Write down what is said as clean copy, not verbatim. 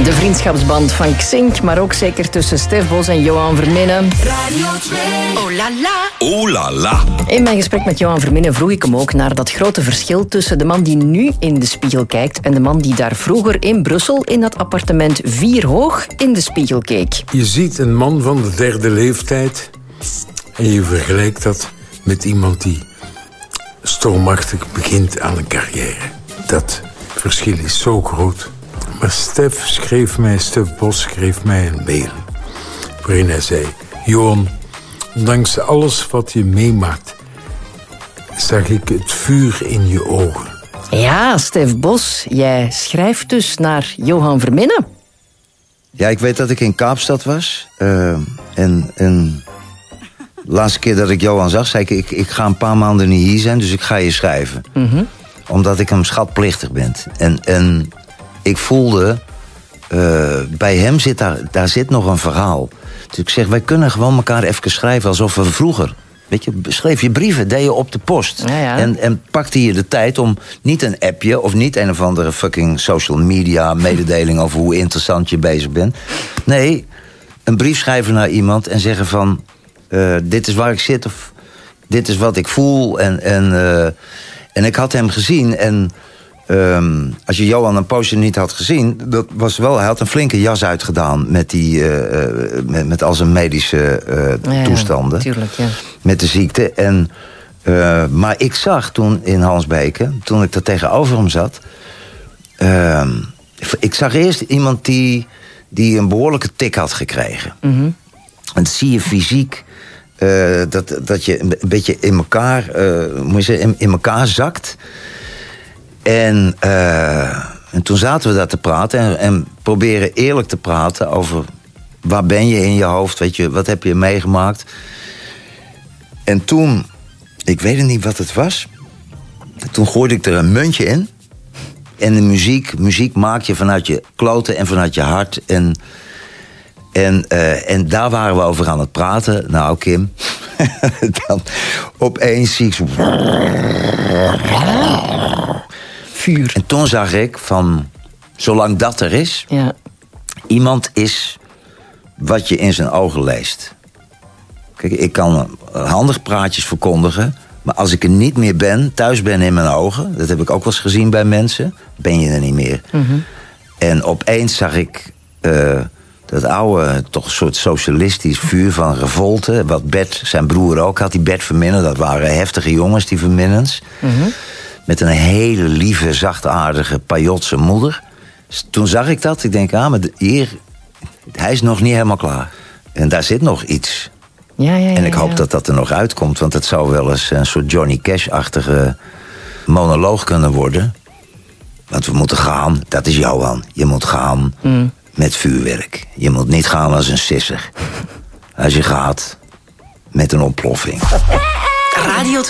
De vriendschapsband van Xink, maar ook zeker tussen Stef Bos en Johan Verminne. Radio 2. Oh la la. Oh la la. In mijn gesprek met Johan Verminne vroeg ik hem ook naar dat grote verschil tussen de man die nu in de spiegel kijkt en de man die daar vroeger in Brussel in dat appartement 4 hoog in de spiegel keek. Je ziet een man van de 3e leeftijd en je vergelijkt dat met iemand die stormachtig begint aan een carrière. Dat verschil is zo groot. Maar Stef Bos schreef mij een mail waarin hij zei: Johan, ondanks alles wat je meemaakt, zag ik het vuur in je ogen. Ja, Stef Bos, jij schrijft dus naar Johan Verminne. Ja, ik weet dat ik in Kaapstad was. En de laatste keer dat ik Johan zag, zei ik ga een paar maanden niet hier zijn, dus ik ga je schrijven. Mm-hmm. Omdat ik hem schatplichtig ben. En ik voelde, bij hem daar zit nog een verhaal. Dus ik zeg, wij kunnen gewoon elkaar even schrijven alsof we vroeger... Weet je, schreef je brieven, deed je op de post. Ja. En pakte je de tijd om niet een appje of niet een of andere fucking social media mededeling over hoe interessant je bezig bent. Nee, een brief schrijven naar iemand en zeggen van, dit is waar ik zit of dit is wat ik voel. En ik had hem gezien en als je Johan een poosje niet had gezien, dat was wel, hij had een flinke jas uitgedaan met met al zijn medische toestanden. Tuurlijk, ja. Met de ziekte. Maar ik zag toen in Hansbeke, toen ik daar tegenover hem zat, ik zag eerst iemand die een behoorlijke tik had gekregen. Mm-hmm. En dat zie je fysiek, dat je een beetje in elkaar, in elkaar zakt. En toen zaten we daar te praten en proberen eerlijk te praten over waar ben je in je hoofd, weet je, wat heb je meegemaakt. En toen, ik weet niet wat het was, toen gooide ik er een muntje in. En de muziek maak je vanuit je kloten en vanuit je hart. En daar waren we over aan het praten. Nou, Kim, dan opeens zie ik zo... Vuur. En toen zag ik van, zolang dat er is... Ja. Iemand is wat je in zijn ogen leest. Kijk, ik kan handig praatjes verkondigen... maar als ik er niet meer ben, thuis ben in mijn ogen... dat heb ik ook wel eens gezien bij mensen... ben je er niet meer. Mm-hmm. En opeens zag ik dat oude, toch een soort socialistisch vuur van revolte... wat Bert, zijn broer ook had, die Bert Verminne... dat waren heftige jongens, die Verminnens... Mm-hmm. Met een hele lieve, zachtaardige, pajotse moeder. Toen zag ik dat. Ik denk, maar hier, hij is nog niet helemaal klaar. En daar zit nog iets. Ja, en ik hoop dat dat er nog uitkomt. Want het zou wel eens een soort Johnny Cash-achtige monoloog kunnen worden. Want we moeten gaan, dat is Johan. Je moet gaan met vuurwerk. Je moet niet gaan als een sisser. Als je gaat met een ontploffing. Radio